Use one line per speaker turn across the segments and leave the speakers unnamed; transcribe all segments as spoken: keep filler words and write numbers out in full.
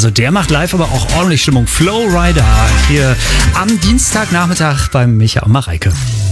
Also der macht live aber auch ordentlich Stimmung. Flowrider hier am Dienstagnachmittag beim Micha und Mareike.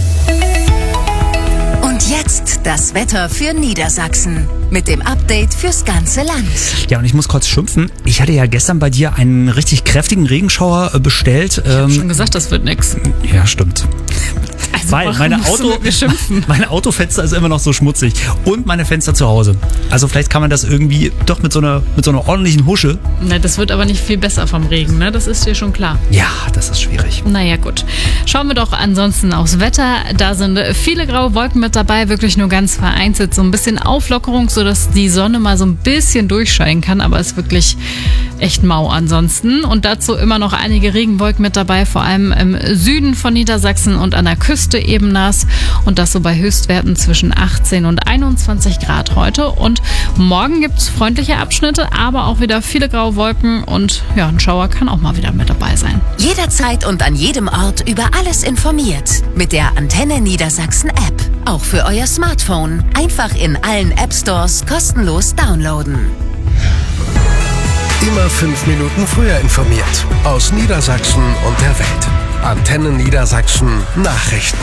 Und jetzt das Wetter für Niedersachsen mit dem Update fürs ganze Land.
Ja, und ich muss kurz schimpfen. Ich hatte ja gestern bei dir einen richtig kräftigen Regenschauer äh, bestellt.
Ich ähm, hab schon gesagt, das wird nix.
Ja, mit
Also
Weil meine, Auto, meine Autofenster ist immer noch so schmutzig und meine Fenster zu Hause. Also vielleicht kann man das irgendwie doch mit so einer, mit so einer ordentlichen Husche.
Na, das wird aber nicht viel besser vom Regen, ne? Das ist dir schon klar.
Ja, das ist schwierig.
Naja, gut. Schauen wir doch ansonsten aufs Wetter. Da sind viele graue Wolken mit dabei, wirklich nur ganz vereinzelt. So ein bisschen Auflockerung, sodass die Sonne mal so ein bisschen durchscheinen kann, aber es ist wirklich echt mau ansonsten. Und dazu immer noch einige Regenwolken mit dabei, vor allem im Süden von Niedersachsen und an der Küste eben nass. Und das so bei Höchstwerten zwischen achtzehn und einundzwanzig Grad heute. Und morgen gibt es freundliche Abschnitte, aber auch wieder viele graue Wolken und ja, ein Schauer kann auch mal wieder mit dabei sein.
Jederzeit und an jedem Ort über alles informiert. Mit der Antenne Niedersachsen App. Auch für euer Smartphone. Einfach in allen App Stores kostenlos downloaden.
Immer fünf Minuten früher informiert. Aus Niedersachsen und der Welt. Antenne Niedersachsen Nachrichten.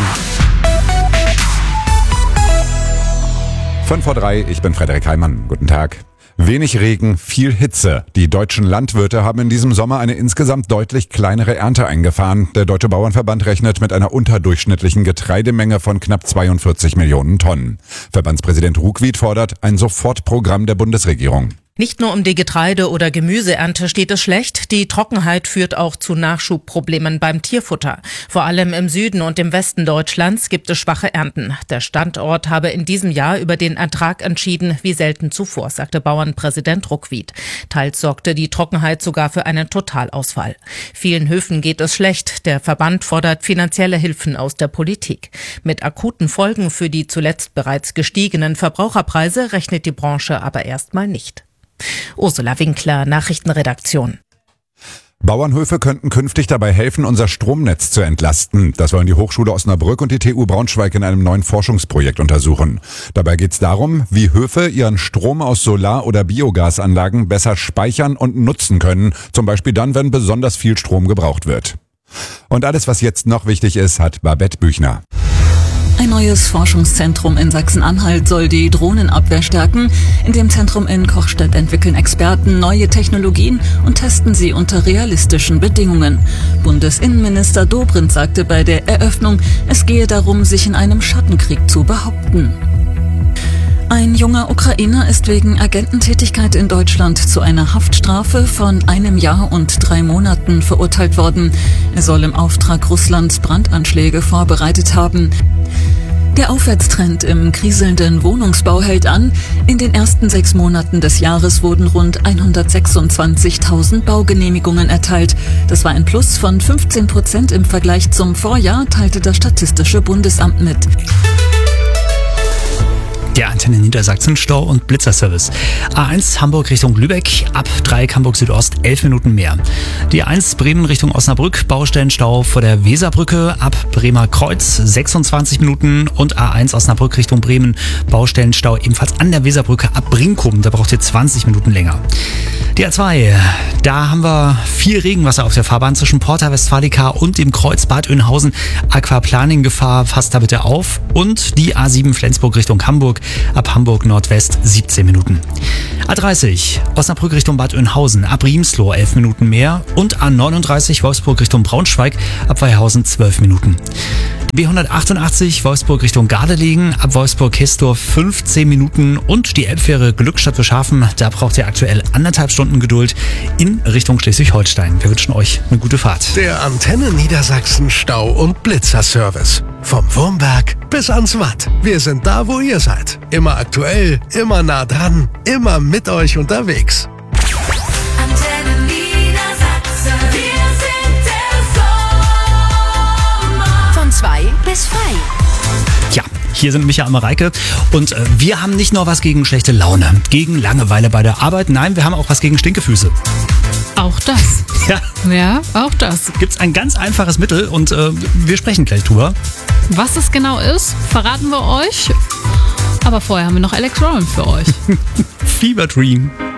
fünf vor drei, ich bin Frederik Heimann. Guten Tag. Wenig Regen, viel Hitze. Die deutschen Landwirte haben in diesem Sommer eine insgesamt deutlich kleinere Ernte eingefahren. Der Deutsche Bauernverband rechnet mit einer unterdurchschnittlichen Getreidemenge von knapp zweiundvierzig Millionen Tonnen. Verbandspräsident Ruckwied fordert ein Sofortprogramm der Bundesregierung.
Nicht nur um die Getreide- oder Gemüseernte steht es schlecht, die Trockenheit führt auch zu Nachschubproblemen beim Tierfutter. Vor allem im Süden und im Westen Deutschlands gibt es schwache Ernten. Der Standort habe in diesem Jahr über den Ertrag entschieden, wie selten zuvor, sagte Bauernpräsident Ruckwied. Teils sorgte die Trockenheit sogar für einen Totalausfall. Vielen Höfen geht es schlecht. Der Verband fordert finanzielle Hilfen aus der Politik. Mit akuten Folgen für die zuletzt bereits gestiegenen Verbraucherpreise rechnet die Branche aber erstmal nicht. Ursula Winkler, Nachrichtenredaktion.
Bauernhöfe könnten künftig dabei helfen, unser Stromnetz zu entlasten. Das wollen die Hochschule Osnabrück und die T U Braunschweig in einem neuen Forschungsprojekt untersuchen. Dabei geht es darum, wie Höfe ihren Strom aus Solar- oder Biogasanlagen besser speichern und nutzen können. Zum Beispiel dann, wenn besonders viel Strom gebraucht wird. Und alles, was jetzt noch wichtig ist, hat Babette Büchner.
Ein neues Forschungszentrum in Sachsen-Anhalt soll die Drohnenabwehr stärken. In dem Zentrum in Kochstedt entwickeln Experten neue Technologien und testen sie unter realistischen Bedingungen. Bundesinnenminister Dobrindt sagte bei der Eröffnung, es gehe darum, sich in einem Schattenkrieg zu behaupten. Ein junger Ukrainer ist wegen Agententätigkeit in Deutschland zu einer Haftstrafe von einem Jahr und drei Monaten verurteilt worden. Er soll im Auftrag Russlands Brandanschläge vorbereitet haben. Der Aufwärtstrend im kriselnden Wohnungsbau hält an. In den ersten sechs Monaten des Jahres wurden rund hundertsechsundzwanzigtausend Baugenehmigungen erteilt. Das war ein Plus von fünfzehn Prozent im Vergleich zum Vorjahr, teilte das Statistische Bundesamt mit.
Der Antenne Niedersachsen Stau- und Blitzerservice. A eins Hamburg Richtung Lübeck, ab Dreieck Hamburg Südost, elf Minuten mehr. Die A eins Bremen Richtung Osnabrück, Baustellenstau vor der Weserbrücke, ab Bremer Kreuz, sechsundzwanzig Minuten. Und A eins Osnabrück Richtung Bremen, Baustellenstau ebenfalls an der Weserbrücke, ab Brinkum, da braucht ihr zwanzig Minuten länger. Die A zwei, da haben wir viel Regenwasser auf der Fahrbahn zwischen Porta Westfalica und dem Kreuz Bad Oeynhausen. Aquaplaning-Gefahr, passt da bitte auf. Und die A sieben Flensburg Richtung Hamburg, ab Hamburg Nordwest siebzehn Minuten. A dreißig Osnabrück Richtung Bad Oeynhausen, ab Riemsloh elf Minuten mehr. Und A neununddreißig Wolfsburg Richtung Braunschweig, ab Weihausen zwölf Minuten. B hundertachtundachtzig Wolfsburg Richtung Gardelegen, ab Wolfsburg-Hesdorf fünfzehn Minuten. Und die Elbfähre Glückstadt Wilshafen, da braucht ihr aktuell anderthalb Stunden Geduld in Richtung Schleswig-Holstein. Wir wünschen euch eine gute Fahrt.
Der Antenne Niedersachsen Stau- und Blitzerservice. Vom Wurmberg bis ans Watt. Wir sind da, wo ihr seid. Immer aktuell, immer nah dran, immer mit euch unterwegs.
Antenne Niedersachsen. Wir sind der Sommer. Von zwei bis frei.
Ja, hier sind Micha und Mareike und äh, wir haben nicht nur was gegen schlechte Laune, gegen Langeweile bei der Arbeit, nein, wir haben auch was gegen Stinkefüße.
Auch das.
Ja.
Ja, auch das.
Gibt's ein ganz einfaches Mittel und äh, wir sprechen gleich drüber.
Was es genau ist, verraten wir euch. Aber vorher haben wir noch Alex Rowan für euch.
Fever Dream.